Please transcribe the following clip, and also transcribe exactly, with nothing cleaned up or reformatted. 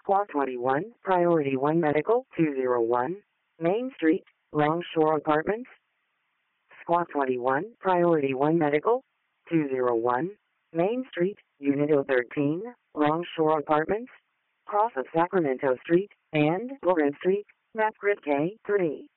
Squad twenty-one, Priority one Medical, two oh one, Main Street, Longshore Apartments. Squad twenty-one, Priority one Medical, two oh one, Main Street, Unit oh thirteen, Longshore Apartments, cross of Sacramento Street and Loren Street, map grid K three.